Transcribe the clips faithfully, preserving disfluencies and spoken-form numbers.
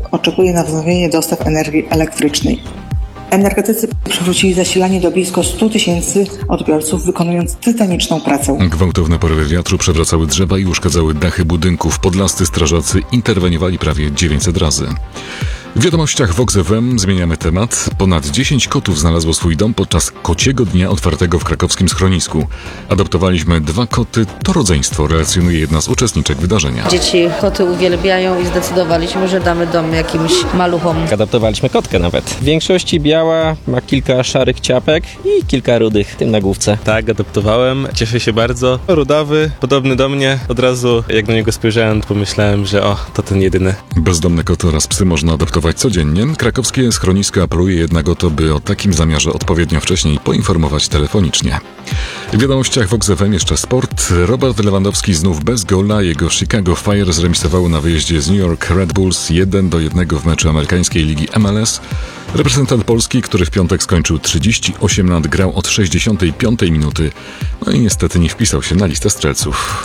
oczekuje na wznowienie dostaw energii elektrycznej. Energetycy przywrócili zasilanie do blisko stu tysięcy odbiorców, wykonując tytaniczną pracę. Gwałtowne porywy wiatru przewracały drzewa i uszkadzały dachy budynków. Podlascy strażacy interweniowali prawie dziewięćset razy. W wiadomościach Vox F M zmieniamy temat. Ponad dziesięć kotów znalazło swój dom podczas kociego dnia otwartego w krakowskim schronisku. Adoptowaliśmy dwa koty, to rodzeństwo, relacjonuje jedna z uczestniczek wydarzenia. Dzieci koty uwielbiają i zdecydowaliśmy, że damy dom jakimś maluchom. Adoptowaliśmy kotkę nawet. W większości biała, ma kilka szarych ciapek i kilka rudych, w tym na główce. Tak, adoptowałem, cieszę się bardzo. Rudawy, podobny do mnie. Od razu jak na niego spojrzałem, pomyślałem, że o, to ten jedyny. Bezdomne koty oraz psy można adoptować codziennie. Krakowskie schronisko apeluje jednak o to, by o takim zamiarze odpowiednio wcześniej poinformować telefonicznie. W wiadomościach Vox F M jeszcze sport. Robert Lewandowski znów bez gola. Jego Chicago Fire zremisowało na wyjeździe z New York Red Bulls jeden do jednego w meczu amerykańskiej ligi M L S. Reprezentant Polski, który w piątek skończył trzydzieści osiem lat, grał od sześćdziesiątej piątej minuty. No i niestety nie wpisał się na listę strzelców.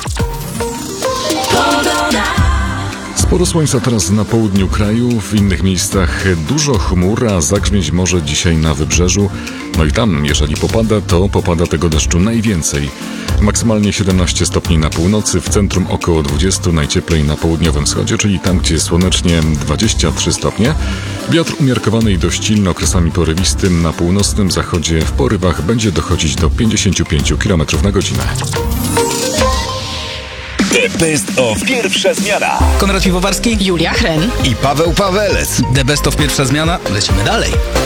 Sporo słońca teraz na południu kraju, w innych miejscach dużo chmur, a zagrzmieć może dzisiaj na wybrzeżu. No i tam, jeżeli popada, to popada tego deszczu najwięcej. Maksymalnie siedemnaście stopni na północy, w centrum około dwadzieścia, najcieplej na południowym wschodzie, czyli tam, gdzie słonecznie dwadzieścia trzy stopnie. Wiatr umiarkowany i dość silny, okresami porywistym, na północnym zachodzie w porywach będzie dochodzić do pięćdziesiąt pięć kilometrów na godzinę. The Best of Pierwsza Zmiana. Konrad Piwowarski, Julia Hren i Paweł Pawelec. The Best of Pierwsza Zmiana. Lecimy dalej.